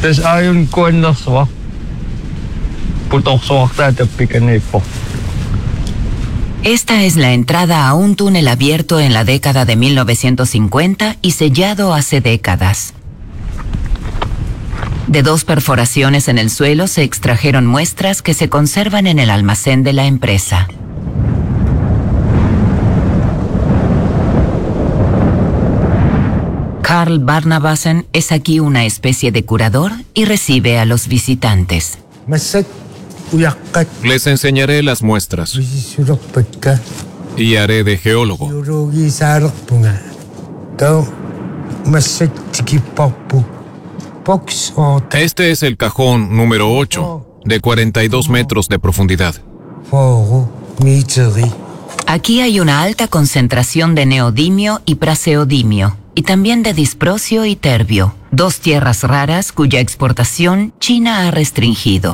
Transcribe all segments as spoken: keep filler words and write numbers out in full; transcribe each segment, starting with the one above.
Dus ayon kuan swak. Putok swak ta picanepo. Esta es la entrada a un túnel abierto en la década de mil novecientos cincuenta y sellado hace décadas. De dos perforaciones en el suelo se extrajeron muestras que se conservan en el almacén de la empresa. Carl Barnabassen es aquí una especie de curador y recibe a los visitantes. Les enseñaré las muestras y haré de geólogo. Este es el cajón número ocho, de cuarenta y dos metros de profundidad. Aquí hay una alta concentración de neodimio y praseodimio, y también de disprosio y terbio, dos tierras raras cuya exportación China ha restringido.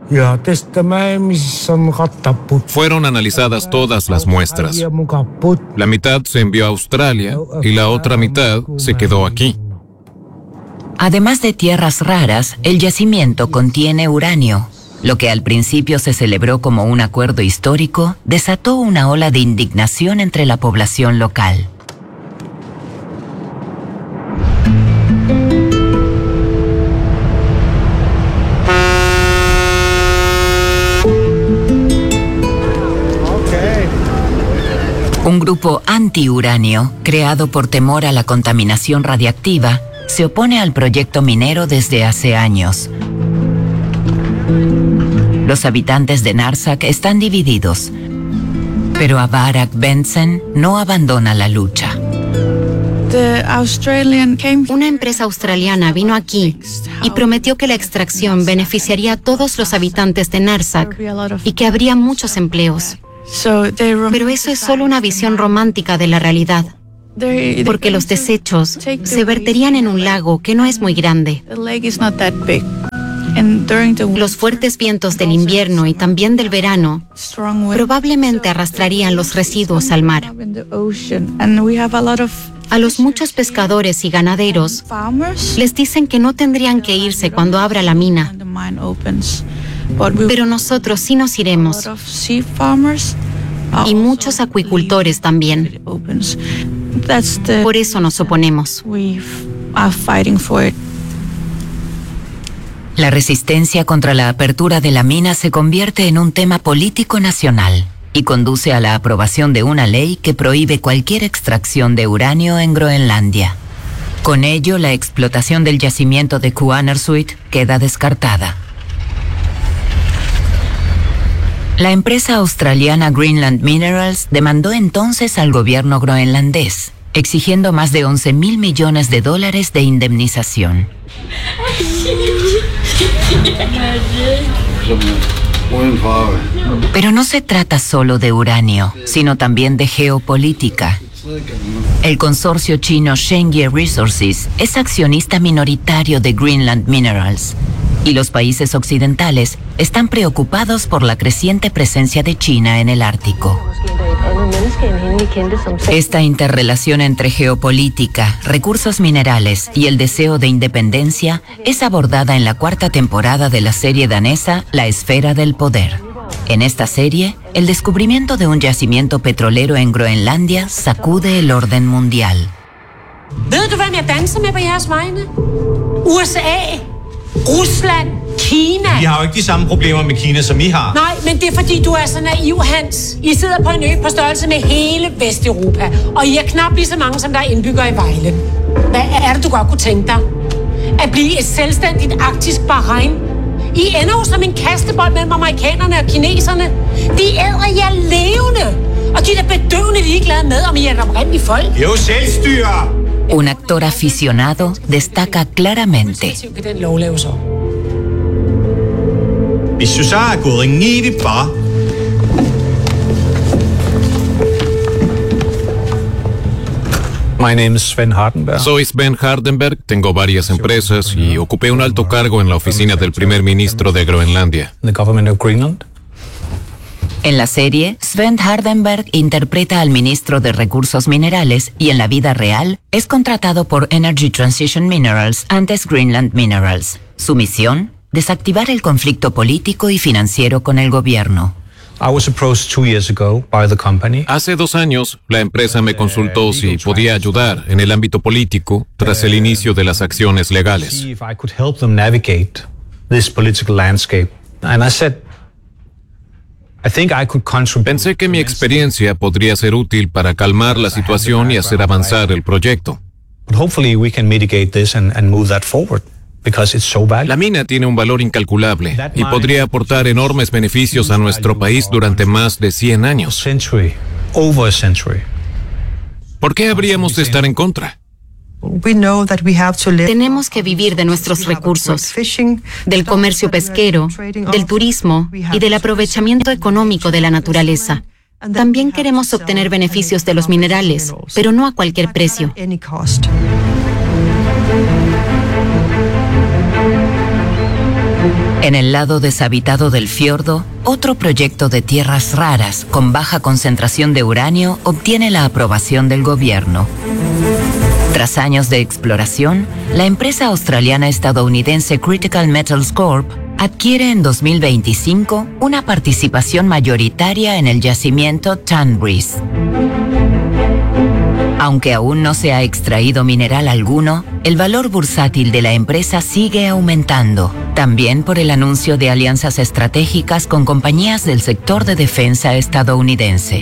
Fueron analizadas todas las muestras. La mitad se envió a Australia y la otra mitad se quedó aquí. Además de tierras raras, el yacimiento contiene uranio. Lo que al principio se celebró como un acuerdo histórico, desató una ola de indignación entre la población local. Un grupo anti-uranio, creado por temor a la contaminación radiactiva, se opone al proyecto minero desde hace años. Los habitantes de Narsaq están divididos, pero Abarak Benson no abandona la lucha. Una empresa australiana vino aquí y prometió que la extracción beneficiaría a todos los habitantes de Narsaq y que habría muchos empleos. Pero eso es solo una visión romántica de la realidad, porque los desechos se verterían en un lago que no es muy grande. Los fuertes vientos del invierno y también del verano probablemente arrastrarían los residuos al mar. A los muchos pescadores y ganaderos les dicen que no tendrían que irse cuando abra la mina. Pero nosotros sí nos iremos. Y muchos acuicultores también. Por eso nos oponemos. La resistencia contra la apertura de la mina se convierte en un tema político nacional y conduce a la aprobación de una ley que prohíbe cualquier extracción de uranio en Groenlandia. Con ello, la explotación del yacimiento de Kuannersuit queda descartada. La empresa australiana Greenland Minerals demandó entonces al gobierno groenlandés, exigiendo más de once mil millones de dólares de indemnización. Pero no se trata solo de uranio, sino también de geopolítica. El consorcio chino Shengye Resources es accionista minoritario de Greenland Minerals, y los países occidentales están preocupados por la creciente presencia de China en el Ártico. Esta interrelación entre geopolítica, recursos minerales y el deseo de independencia es abordada en la cuarta temporada de la serie danesa La Esfera del Poder. En esta serie, el descubrimiento de un yacimiento petrolero en Groenlandia sacude el orden mundial. Ved du, hvem jeg danser med på jeres vegne? U S A, Rusland, Kina. Vi har jo ikke de samme problemer med Kina, som I har. Nej, men det er fordi, du er så naiv, Hans. I sidder på en ø på størrelse med hele Vesteuropa, og I er knap lige så mange, som der er indbyggere i Vejle. Hvad er det, du godt kunne tænke dig? At blive et selvstændigt arktisk Bahrain? I ender jo som en kastebold mellem amerikanerne og kineserne. De æder jer levende, og de er bedøvende ligeglade med, om I er et oprindeligt folk. Det er jo selvstyre! Un actor aficionado destaca claramente. Hvis du så er gået rimelig bare. My name is Sven Hardenberg. Soy Sven Hardenberg, tengo varias empresas y ocupé un alto cargo en la oficina del primer ministro de Groenlandia. The government of Greenland. En la serie, Sven Hardenberg interpreta al ministro de Recursos Minerales y en la vida real es contratado por Energy Transition Minerals, antes Greenland Minerals. Su misión, desactivar el conflicto político y financiero con el gobierno. I was approached two years ago by the company. Hace dos años, la empresa me consultó si podía ayudar en el ámbito político tras el inicio de las acciones legales. See if I could help them navigate this political landscape. And I said, I think I could contribute. Pensé que mi experiencia podría ser útil para calmar la situación y hacer avanzar el proyecto. But hopefully we can mitigate this and, and move that forward. Because it's so valuable. La mina tiene un valor incalculable y podría aportar enormes beneficios a nuestro país durante más de cien años. Century, over a century. ¿Por qué habríamos de estar en contra? Tenemos que vivir de nuestros recursos, del comercio pesquero, del turismo y del aprovechamiento económico de la naturaleza. También queremos obtener beneficios de los minerales, pero no a cualquier precio. En el lado deshabitado del fiordo, otro proyecto de tierras raras con baja concentración de uranio obtiene la aprobación del gobierno. Tras años de exploración, la empresa australiana-estadounidense Critical Metals Corp adquiere en dos mil veinticinco una participación mayoritaria en el yacimiento Tanbreez. Aunque aún no se ha extraído mineral alguno, el valor bursátil de la empresa sigue aumentando, también por el anuncio de alianzas estratégicas con compañías del sector de defensa estadounidense.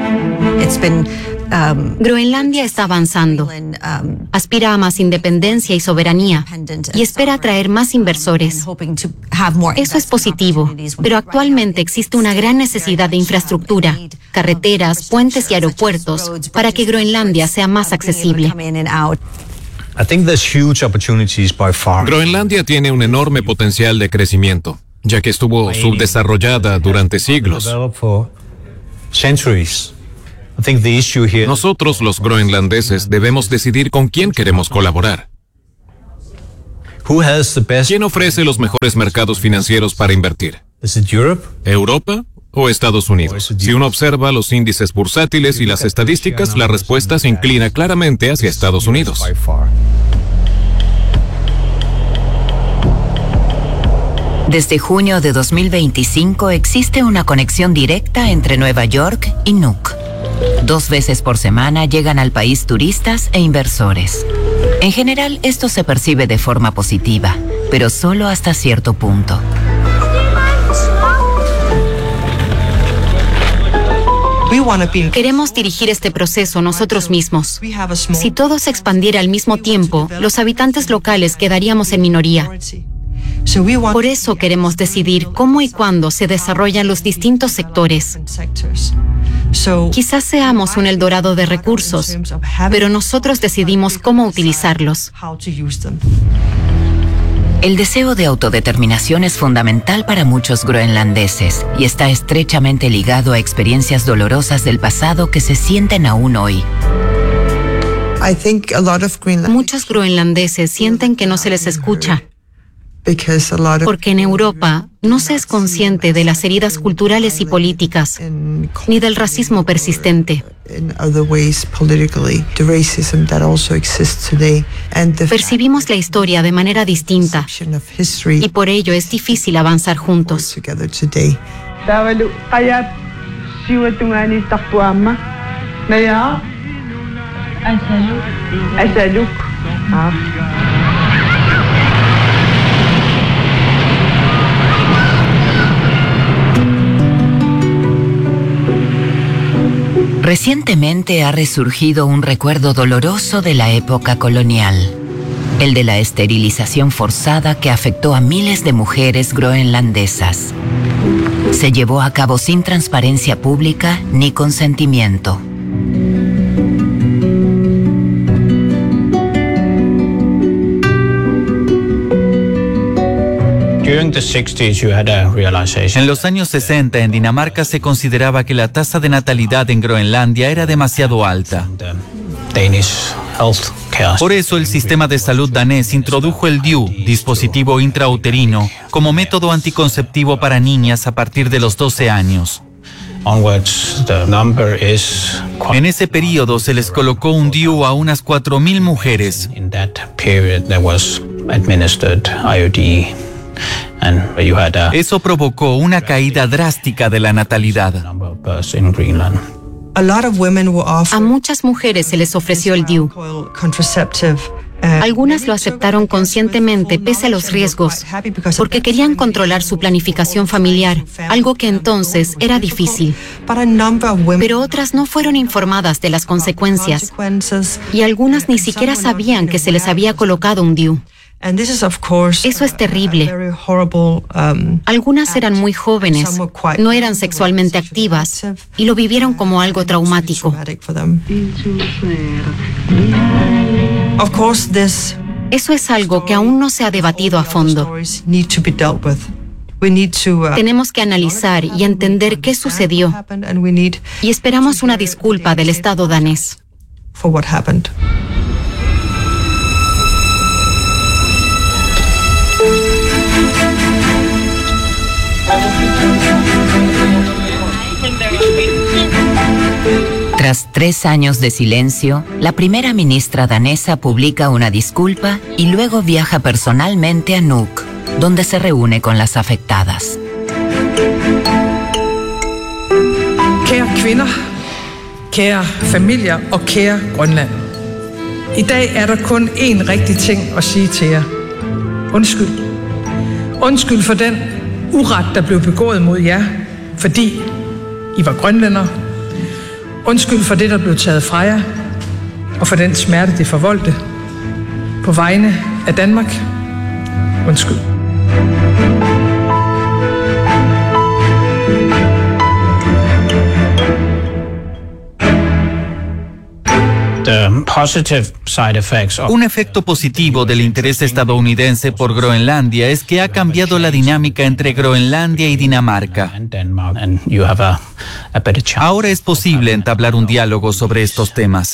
Groenlandia está avanzando, aspira a más independencia y soberanía y espera atraer más inversores. Eso es positivo, pero actualmente existe una gran necesidad de infraestructura, carreteras, puentes y aeropuertos para que Groenlandia sea más accesible. I think there's huge opportunities by far. Groenlandia tiene un enorme potencial de crecimiento, ya que estuvo subdesarrollada durante siglos. Developed for centuries. I think the issue here. Nosotros, los groenlandeses, debemos decidir con quién queremos colaborar. Who has the best? ¿Quién ofrece los mejores mercados financieros para invertir? Is it Europe? ¿Europa o Estados Unidos? Si uno observa los índices bursátiles y las estadísticas, la respuesta se inclina claramente hacia Estados Unidos. By far. Desde junio de dos mil veinticinco existe una conexión directa entre Nueva York y Nuuk. Dos veces por semana llegan al país turistas e inversores. En general, esto se percibe de forma positiva, pero solo hasta cierto punto. Queremos dirigir este proceso nosotros mismos. Si todo se expandiera al mismo tiempo, los habitantes locales quedaríamos en minoría. Por eso queremos decidir cómo y cuándo se desarrollan los distintos sectores. Quizás seamos un Eldorado de recursos, pero nosotros decidimos cómo utilizarlos. El deseo de autodeterminación es fundamental para muchos groenlandeses y está estrechamente ligado a experiencias dolorosas del pasado que se sienten aún hoy. Muchos groenlandeses sienten que no se les escucha, porque en Europa no se es consciente de las heridas culturales y políticas, ni del racismo persistente. Percibimos la historia de manera distinta, y por ello es difícil avanzar juntos. Recientemente ha resurgido un recuerdo doloroso de la época colonial, el de la esterilización forzada que afectó a miles de mujeres groenlandesas. Se llevó a cabo sin transparencia pública ni consentimiento. En los años sesenta, en Dinamarca se consideraba que la tasa de natalidad en Groenlandia era demasiado alta. Por eso el sistema de salud danés introdujo el D I U, dispositivo intrauterino, como método anticonceptivo para niñas a partir de los doce años. En ese periodo se les colocó un D I U a unas cuatro mil mujeres. administered I O D. And you had a Eso provocó una caída drástica de la natalidad. number of births in Greenland. A muchas mujeres se les ofreció el D I U. Algunas lo aceptaron conscientemente pese a los riesgos, porque querían controlar su planificación familiar, algo que entonces era difícil. Pero otras no fueron informadas de las consecuencias, y algunas ni siquiera sabían que se les había colocado un D I U. Eso es terrible. Algunas eran muy jóvenes, no eran sexualmente activas y lo vivieron como algo traumático. Eso es algo que aún no se ha debatido a fondo. Tenemos que analizar y entender qué sucedió y esperamos una disculpa del Estado danés. Tras tres años de silencio, la primera ministra danesa publica una disculpa y luego viaja personalmente a Nuuk, donde se reúne con las afectadas. Kære kvinder, kære familier og kære Grønland. I dag er der kun én rigtig ting at sige til jer. Undskyld. Undskyld for den uret, der blev begået mod jer, fordi I var grønlændere. Undskyld for det, der blev taget fra jer, og for den smerte, det forvoldte. På vegne af Danmark. Undskyld. Un efecto positivo del interés estadounidense por Groenlandia es que ha cambiado la dinámica entre Groenlandia y Dinamarca. Ahora es posible entablar un diálogo sobre estos temas.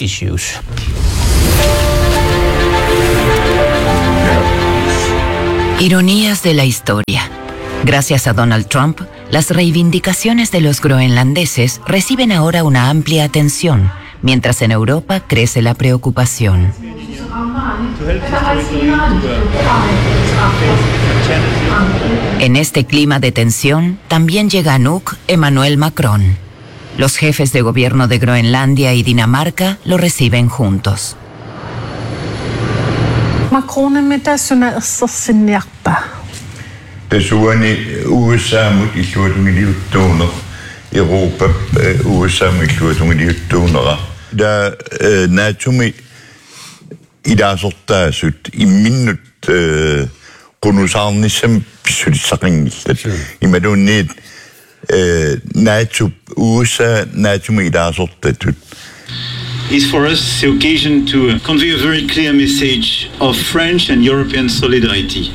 Ironías de la historia. Gracias a Donald Trump, las reivindicaciones de los groenlandeses reciben ahora una amplia atención, mientras en Europa crece la preocupación. En este clima de tensión, también llega a Nuuk Emmanuel Macron. Los jefes de gobierno de Groenlandia y Dinamarca lo reciben juntos. Macron med så sinnerpa. Desuden U S A mod de slutninger Europa U S A mod slutninger da NATO med i der sorta sut i minut konusarnisem pisulissaqinngillat imaluunniit NATO U S A NATO med i der sortatut is for us the occasion to convey a very clear message of French and European solidarity.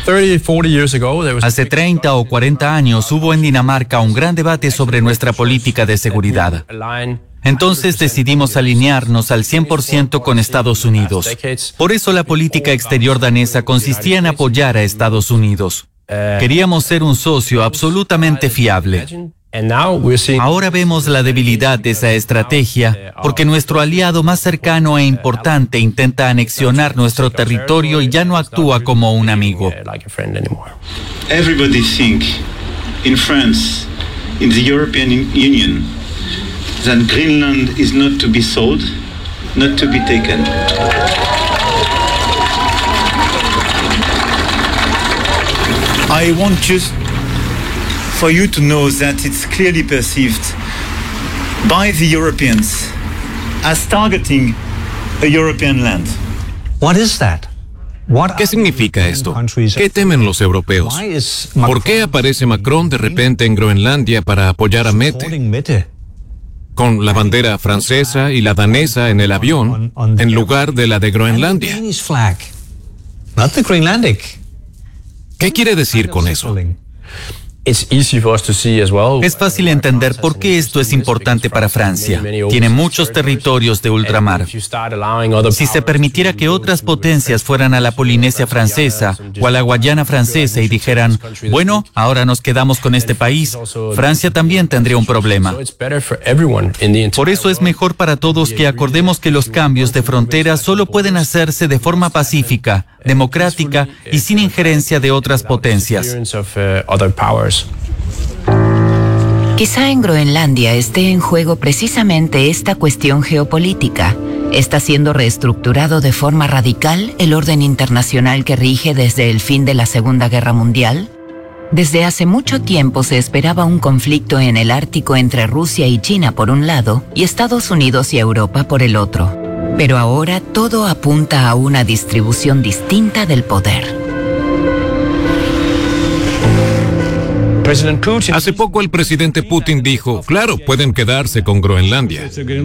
Hace treinta o cuarenta años hubo en Dinamarca un gran debate sobre nuestra política de seguridad. Entonces decidimos alinearnos al cien por ciento con Estados Unidos. Por eso la política exterior danesa consistía en apoyar a Estados Unidos. Queríamos ser un socio absolutamente fiable. Ahora vemos la debilidad de esa estrategia porque nuestro aliado más cercano e importante intenta anexionar nuestro territorio y ya no actúa como un amigo. Everybody think in France, in the European Union, that Greenland is not to be sold, not to be taken. I want just for you to know that it's clearly perceived by the Europeans as targeting a European land. What is that? ¿Qué significa esto? ¿Qué temen los europeos? ¿Por qué aparece Macron de repente en Groenlandia para apoyar a Mette? Con la bandera francesa y la danesa en el avión, en lugar de la de Groenlandia. ¿Qué quiere decir con eso? Es fácil entender por qué esto es importante para Francia. Tiene muchos territorios de ultramar. Si se permitiera que otras potencias fueran a la Polinesia francesa o a la Guayana francesa y dijeran, bueno, ahora nos quedamos con este país, Francia también tendría un problema. Por eso es mejor para todos que acordemos que los cambios de frontera solo pueden hacerse de forma pacífica, democrática y sin injerencia de otras potencias. Quizá en Groenlandia esté en juego precisamente esta cuestión geopolítica. Está siendo reestructurado de forma radical el orden internacional que rige desde el fin de la Segunda Guerra Mundial. Desde hace mucho tiempo se esperaba un conflicto en el Ártico entre Rusia y China por un lado y Estados Unidos y Europa por el otro. Pero ahora todo apunta a una distribución distinta del poder. Hace poco el presidente Putin dijo, claro, pueden quedarse con Groenlandia.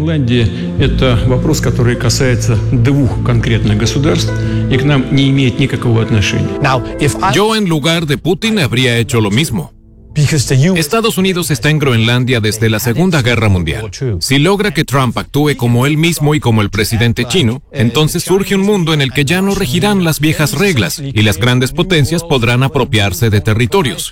Yo en lugar de Putin habría hecho lo mismo. Estados Unidos está en Groenlandia desde la Segunda Guerra Mundial. Si logra que Trump actúe como él mismo y como el presidente chino, entonces surge un mundo en el que ya no regirán las viejas reglas y las grandes potencias podrán apropiarse de territorios.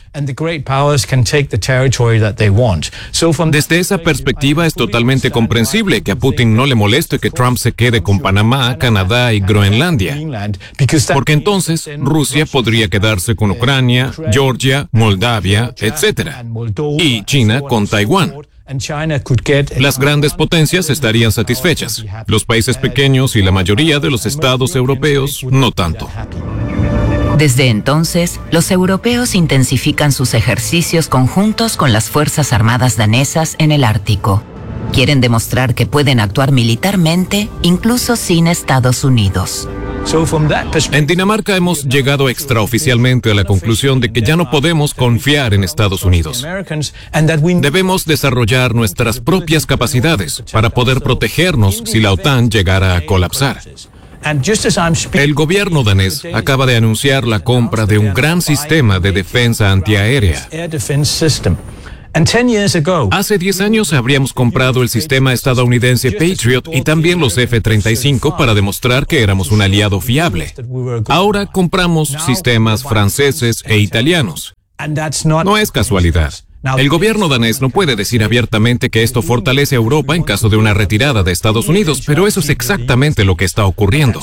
Desde esa perspectiva es totalmente comprensible que a Putin no le moleste que Trump se quede con Panamá, Canadá y Groenlandia, porque entonces Rusia podría quedarse con Ucrania, Georgia, Moldavia, etcétera, y China con Taiwán. Las grandes potencias estarían satisfechas. Los países pequeños y la mayoría de los estados europeos no tanto. Desde entonces, los europeos intensifican sus ejercicios conjuntos con las Fuerzas Armadas danesas en el Ártico. Quieren demostrar que pueden actuar militarmente incluso sin Estados Unidos. En Dinamarca hemos llegado extraoficialmente a la conclusión de que ya no podemos confiar en Estados Unidos. Debemos desarrollar nuestras propias capacidades para poder protegernos si la OTAN llegara a colapsar. El gobierno danés acaba de anunciar la compra de un gran sistema de defensa antiaérea. Hace diez años habríamos comprado el sistema estadounidense Patriot y también los F treinta y cinco para demostrar que éramos un aliado fiable. Ahora compramos sistemas franceses e italianos. No es casualidad. El gobierno danés no puede decir abiertamente que esto fortalece a Europa en caso de una retirada de Estados Unidos, pero eso es exactamente lo que está ocurriendo.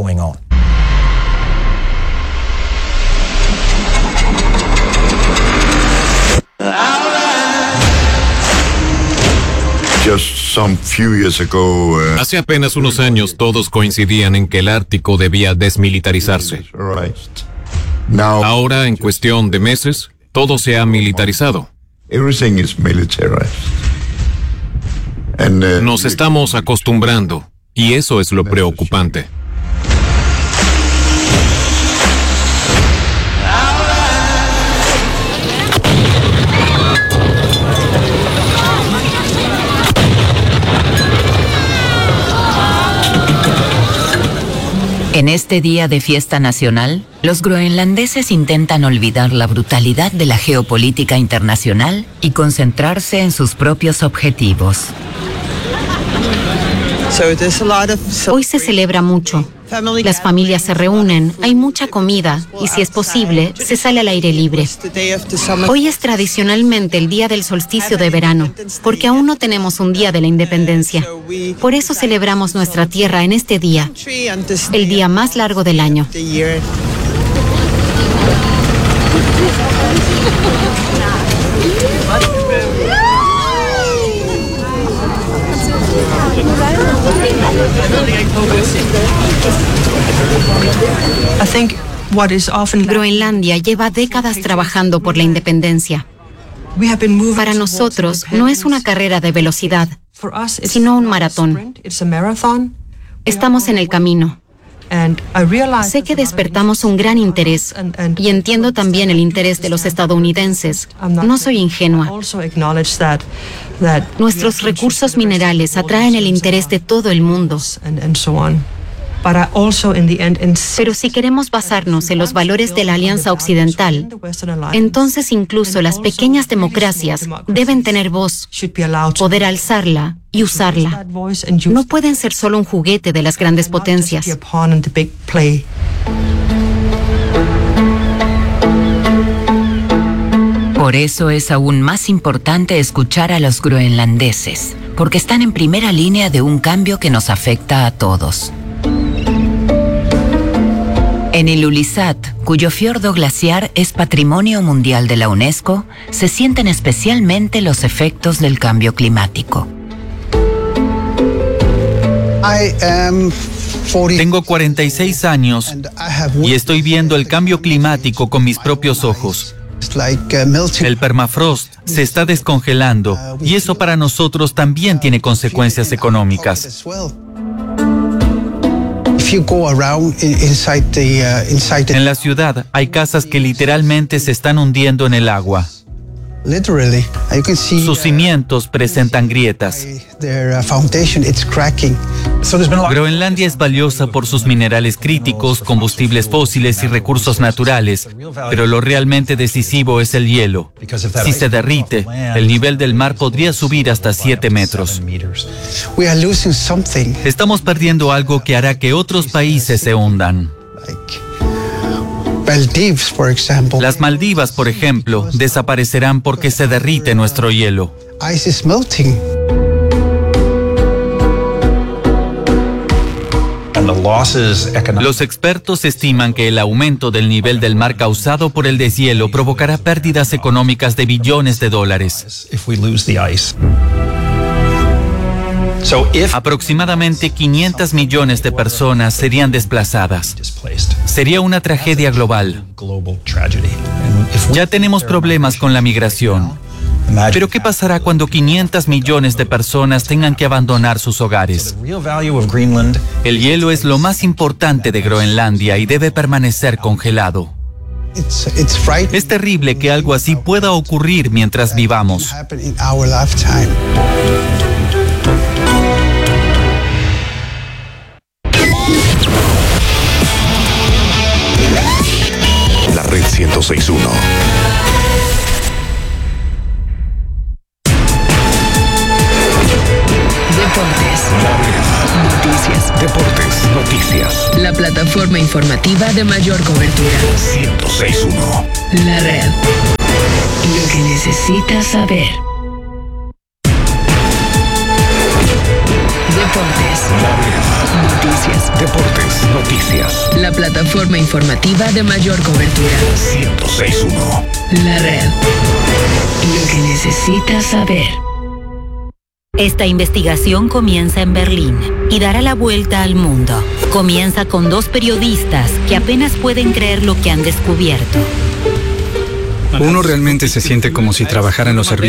Hace apenas unos años todos coincidían en que el Ártico debía desmilitarizarse. Ahora, en cuestión de meses, todo se ha militarizado. Nos estamos acostumbrando, y eso es lo preocupante. En este día de fiesta nacional, los groenlandeses intentan olvidar la brutalidad de la geopolítica internacional y concentrarse en sus propios objetivos. Hoy se celebra mucho. Las familias se reúnen, hay mucha comida y, si es posible, se sale al aire libre. Hoy es tradicionalmente el día del solsticio de verano, porque aún no tenemos un día de la independencia. Por eso celebramos nuestra tierra en este día, el día más largo del año. Groenlandia lleva décadas trabajando por la independencia. Para nosotros no es una carrera de velocidad, sino un maratón. Estamos en el camino. Sé que despertamos un gran interés y entiendo también el interés de los estadounidenses. No soy ingenua. Nuestros recursos minerales atraen el interés de todo el mundo. Pero si queremos basarnos en los valores de la Alianza Occidental, entonces incluso las pequeñas democracias deben tener voz, poder alzarla y usarla. No pueden ser solo un juguete de las grandes potencias. Por eso es aún más importante escuchar a los groenlandeses, porque están en primera línea de un cambio que nos afecta a todos. En Ilulissat, cuyo fiordo glaciar es Patrimonio Mundial de la UNESCO, se sienten especialmente los efectos del cambio climático. Tengo cuarenta y seis años y estoy viendo el cambio climático con mis propios ojos. El permafrost se está descongelando y eso para nosotros también tiene consecuencias económicas. En la ciudad hay casas que literalmente se están hundiendo en el agua. Sus cimientos presentan grietas. Groenlandia es valiosa por sus minerales críticos, combustibles fósiles y recursos naturales, pero lo realmente decisivo es el hielo. Si se derrite, el nivel del mar podría subir hasta siete metros. Estamos perdiendo algo que hará que otros países se hundan. Las Maldivas, por ejemplo, desaparecerán porque se derrite nuestro hielo. Los expertos estiman que el aumento del nivel del mar causado por el deshielo provocará pérdidas económicas de billones de dólares. Aproximadamente quinientos millones de personas serían desplazadas. Sería una tragedia global. Ya tenemos problemas con la migración. Pero ¿qué pasará cuando quinientos millones de personas tengan que abandonar sus hogares? El hielo es lo más importante de Groenlandia y debe permanecer congelado. Es terrible que algo así pueda ocurrir mientras vivamos. La Red ciento seis punto uno. Deportes. Noticias. Deportes, noticias. La plataforma informativa de mayor cobertura. ciento seis punto uno. La Red. Lo que necesitas saber. Deportes. Noticias. Deportes, noticias. La plataforma informativa de mayor cobertura. ciento seis punto uno. La Red. Lo que necesitas saber. Esta investigación comienza en Berlín y dará la vuelta al mundo. Comienza con dos periodistas que apenas pueden creer lo que han descubierto. Uno realmente se siente como si trabajara en los servicios